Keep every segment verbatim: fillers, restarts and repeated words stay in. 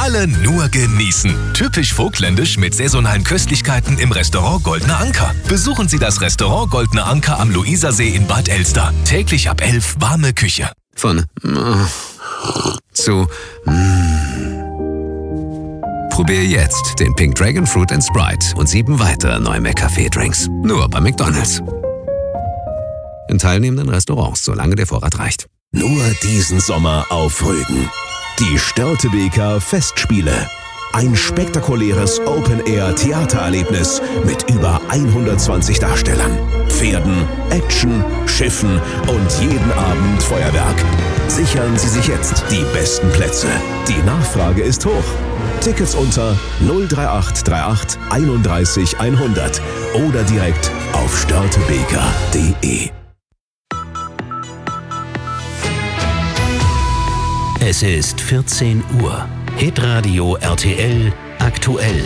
Alle nur genießen. Typisch vogtländisch mit saisonalen Köstlichkeiten im Restaurant Goldener Anker. Besuchen Sie das Restaurant Goldener Anker am Luisersee in Bad Elster. Täglich ab elf warme Küche. Von äh, zu mm. Probier jetzt den Pink Dragon Fruit and Sprite und sieben weitere neue McCafé-Drinks. Nur bei McDonald's. In teilnehmenden Restaurants, solange der Vorrat reicht. Nur diesen Sommer auf Rügen. Die Störtebeker Festspiele. Ein spektakuläres Open-Air-Theatererlebnis mit über hundertzwanzig Darstellern, Pferden, Action, Schiffen und jeden Abend Feuerwerk. Sichern Sie sich jetzt die besten Plätze. Die Nachfrage ist hoch. Tickets unter null drei acht drei acht einunddreißig hundert oder direkt auf störtebeker punkt de. Es ist vierzehn Uhr. Hitradio R T L aktuell.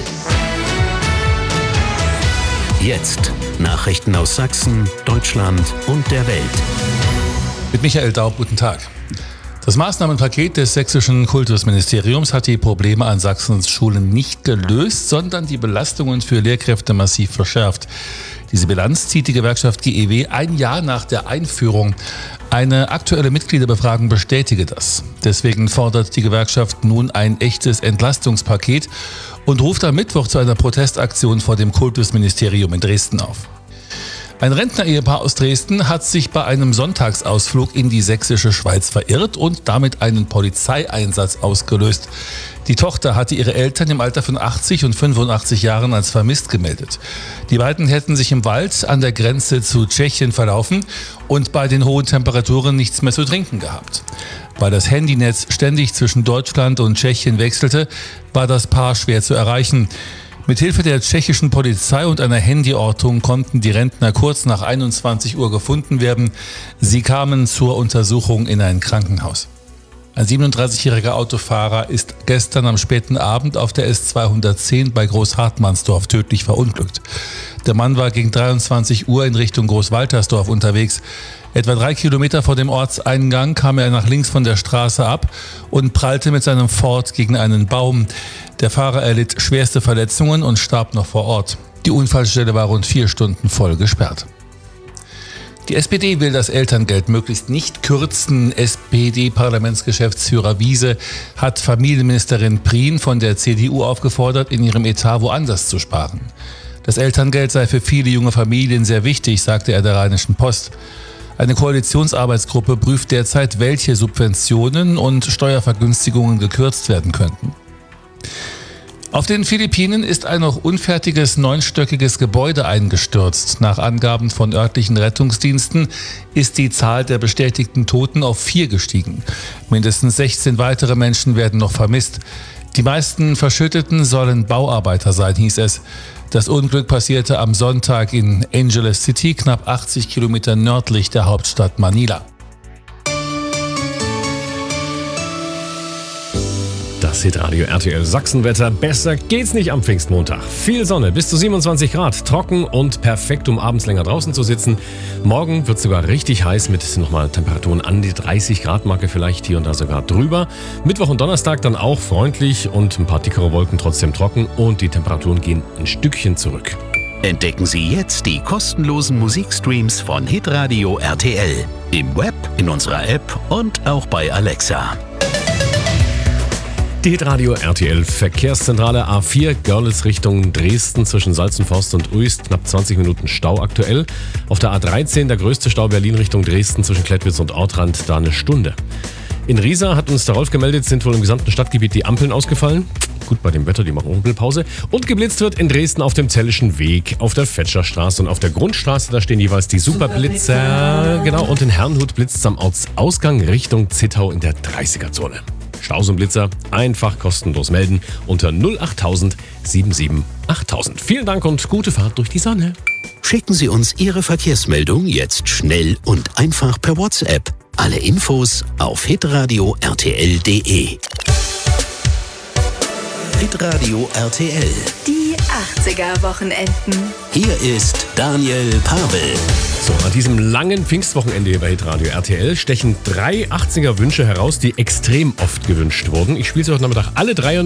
Jetzt Nachrichten aus Sachsen, Deutschland und der Welt. Mit Michael Daub, guten Tag. Das Maßnahmenpaket des sächsischen Kultusministeriums hat die Probleme an Sachsens Schulen nicht gelöst, sondern die Belastungen für Lehrkräfte massiv verschärft. Diese Bilanz zieht die Gewerkschaft G E W ein Jahr nach der Einführung. Eine aktuelle Mitgliederbefragung bestätige das. Deswegen fordert die Gewerkschaft nun ein echtes Entlastungspaket und ruft am Mittwoch zu einer Protestaktion vor dem Kultusministerium in Dresden auf. Ein Rentner-Ehepaar aus Dresden hat sich bei einem Sonntagsausflug in die sächsische Schweiz verirrt und damit einen Polizeieinsatz ausgelöst. Die Tochter hatte ihre Eltern im Alter von achtzig und fünfundachtzig Jahren als vermisst gemeldet. Die beiden hätten sich im Wald an der Grenze zu Tschechien verlaufen und bei den hohen Temperaturen nichts mehr zu trinken gehabt. Weil das Handynetz ständig zwischen Deutschland und Tschechien wechselte, war das Paar schwer zu erreichen. Mithilfe der tschechischen Polizei und einer Handyortung konnten die Rentner kurz nach einundzwanzig Uhr gefunden werden. Sie kamen zur Untersuchung in ein Krankenhaus. Ein siebenunddreißigjähriger Autofahrer ist gestern am späten Abend auf der S zweihundertzehn bei Großhartmannsdorf tödlich verunglückt. Der Mann war gegen dreiundzwanzig Uhr in Richtung Großwaltersdorf unterwegs. Etwa drei Kilometer vor dem Ortseingang kam er nach links von der Straße ab und prallte mit seinem Ford gegen einen Baum. Der Fahrer erlitt schwerste Verletzungen und starb noch vor Ort. Die Unfallstelle war rund vier Stunden voll gesperrt. Die S P D will das Elterngeld möglichst nicht kürzen. S P D-Parlamentsgeschäftsführer Wiese hat Familienministerin Prien von der C D U aufgefordert, in ihrem Etat woanders zu sparen. Das Elterngeld sei für viele junge Familien sehr wichtig, sagte er der Rheinischen Post. Eine Koalitionsarbeitsgruppe prüft derzeit, welche Subventionen und Steuervergünstigungen gekürzt werden könnten. Auf den Philippinen ist ein noch unfertiges neunstöckiges Gebäude eingestürzt. Nach Angaben von örtlichen Rettungsdiensten ist die Zahl der bestätigten Toten auf vier gestiegen. Mindestens sechzehn weitere Menschen werden noch vermisst. Die meisten Verschütteten sollen Bauarbeiter sein, hieß es. Das Unglück passierte am Sonntag in Angeles City, knapp achtzig Kilometer nördlich der Hauptstadt Manila. Das Hitradio R T L Sachsenwetter. Besser geht's nicht am Pfingstmontag. Viel Sonne, bis zu siebenundzwanzig Grad, trocken und perfekt, um abends länger draußen zu sitzen. Morgen wird sogar richtig heiß mit nochmal Temperaturen an die dreißig Grad Marke, vielleicht hier und da sogar drüber. Mittwoch und Donnerstag dann auch freundlich und ein paar dickere Wolken, trotzdem trocken und die Temperaturen gehen ein Stückchen zurück. Entdecken Sie jetzt die kostenlosen Musikstreams von Hitradio R T L. Im Web, in unserer App und auch bei Alexa. Die Hitradio R T L Verkehrszentrale A vier, Görlitz Richtung Dresden zwischen Salzenforst und Uist, knapp zwanzig Minuten Stau aktuell. Auf der A dreizehn der größte Stau Berlin Richtung Dresden zwischen Klettwitz und Ortrand, da eine Stunde. In Riesa hat uns der Rolf gemeldet, sind wohl im gesamten Stadtgebiet die Ampeln ausgefallen. Gut, bei dem Wetter, die machen Rumpelpause. Und geblitzt wird in Dresden auf dem Zellischen Weg, auf der Fetscherstraße und auf der Grundstraße. Da stehen jeweils die Superblitzer. Genau, und in Herrnhut blitzt es am Ortsausgang Richtung Zittau in der dreißiger-Zone. Staus und Blitzer einfach kostenlos melden unter null acht tausend sieben sieben achttausend. Vielen Dank und gute Fahrt durch die Sonne. Schicken Sie uns Ihre Verkehrsmeldung jetzt schnell und einfach per WhatsApp. Alle Infos auf hitradio r t l punkt de. Hitradio R T L. Die achtziger-Wochenenden. Hier ist Daniel Pavel. So, an diesem langen Pfingstwochenende hier bei Hitradio R T L stechen drei achtziger-Wünsche heraus, die extrem oft gewünscht wurden. Ich spiele sie heute Nachmittag alle drei